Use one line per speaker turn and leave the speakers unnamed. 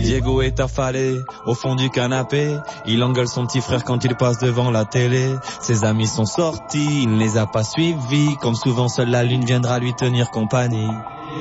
Diego est affalé au fond du canapé. Il engueule son petit frère quand il passe devant la télé. Ses amis sont sortis, il ne les a pas suivis. Comme souvent, seule la lune viendra lui tenir compagnie.